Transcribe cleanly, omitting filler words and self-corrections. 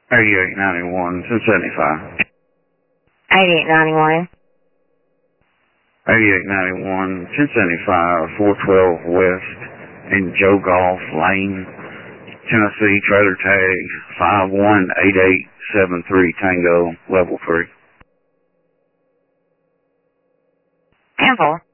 8891, 1075. 8891. 8891, 1075, 412 West in Joe Golf Lane, Tennessee, trailer tag 518873 Tango, level 3. Cancel.